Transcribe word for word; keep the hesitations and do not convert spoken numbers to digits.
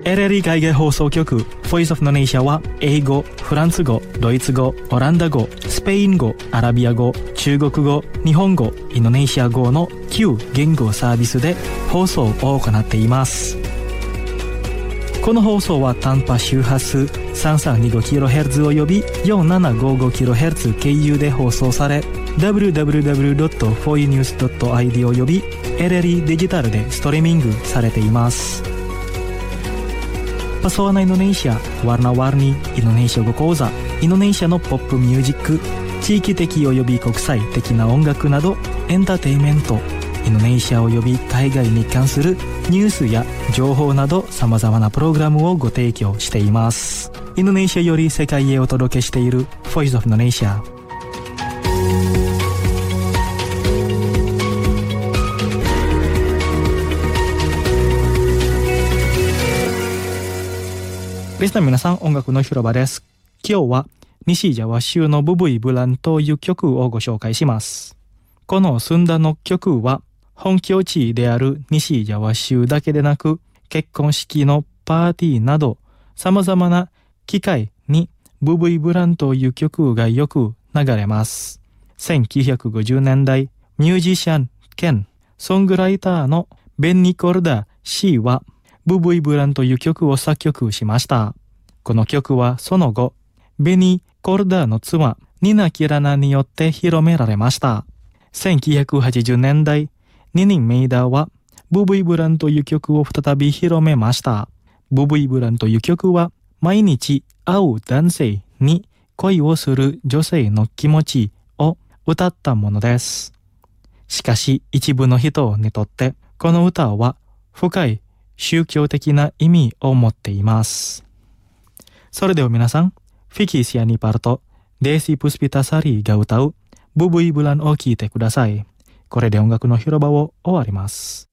エルエルイー 海外放送局 Voice of Indonesia は英語、フランス語、ドイツ語、オランダ語、スペイン語、アラビア語、中国語、日本語、インドネシア語のきゅう言語サービスで放送を行っています。この放送は短波周波数 さんさんにごキロヘルツ および よんななごごキロヘルツ 経由で放送され ダブリューダブリューダブリュードットフォーユーニュースドットアイディー および エルエルイー デジタルでストリーミングされています。Pesona Indonesia Warna-warni Indonesia語講座、インドネシアのポップミュージック、地域的および国際的な音楽などエンターテインメント、インドネシアおよび海外に関するニュースや情報など様々なプログラムをご提供しています。インドネシアより世界へお届けしている Voice of Indonesia。リスナーの皆さん、音楽の広場です。今日は西ジャワ州のブブイブランという曲をご紹介します。このスンダの曲は本拠地である西ジャワ州だけでなく、結婚式のパーティーなど様々な機会にブブイブランという曲がよく流れます。せんきゅうひゃくごじゅうねんだい、ミュージシャン兼ソングライターのベンニ・コルダ氏はブブイブランという曲を作曲しました。この曲はその後、ベニ・コルダの妻、ニナ・キラナによって広められました。せんきゅうひゃくはちじゅうねんだい、ニニン・メイダーはブブイブランという曲を再び広めました。ブブイブランという曲は、毎日会う男性に恋をする女性の気持ちを歌ったものです。しかし、一部の人にとって、この歌は深い宗教的な意味を持っています。それでは皆さん、フィキシアニパルとデーシー・プスピタサリーが歌うブブイブランを聴いてください。これで音楽の広場を終わります。